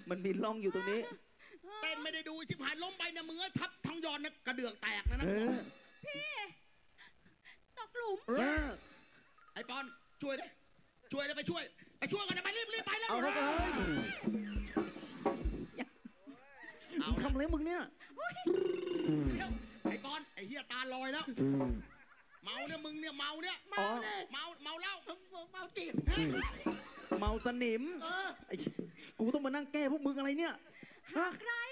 มันมีร่องอยู่ตรงนี้เต้นไม่ได้ดูชิบหายล้มไปเนี่ยมึงทับทองหยอดนะกระเดือกแตกนะพี่ตกหลุมไอ้ปอนช่วยได้ไปช่วยกันนะไปรีบไปแล้วเอาเข้าไปมึงทำอะไรมึงเนี่ยไอ้ปอนไอ้เหี้ยตาลอยแล้วเมาเนี่ยมึงเนี่ยเมาเนี่ยเมาเหล้าเมาจีบเมาสนิมไอ้กูต้องมานั่งแก้พวกมึงอะไรเนี่ยฮะ